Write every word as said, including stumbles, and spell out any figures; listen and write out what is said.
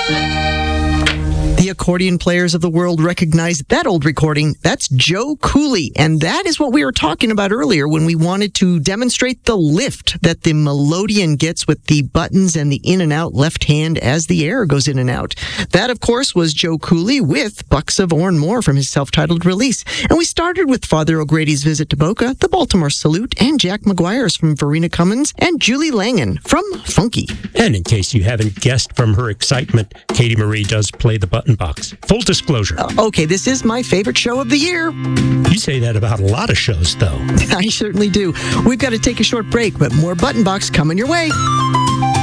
The accordion players of the world recognize that old recording. That's Joe Cooley. And that is what we were talking about earlier when we wanted to demonstrate the lift that the melodeon gets with the buttons and the in and out left hand as the air goes in and out. That, of course, was Joe Cooley with Bucks of Oranmore from his self-titled release. And we started with Father O'Grady's Visit to Boca, the Baltimore Salute, and Jack McGuire's from Verena Cummins, and Julie Langen from Funky. And in case you haven't guessed from her excitement, Katie Marie does play the button box. Full disclosure. Uh, okay, this is my favorite show of the year. You say that about a lot of shows, though. I certainly do. We've got to take a short break, but more Button Box coming your way.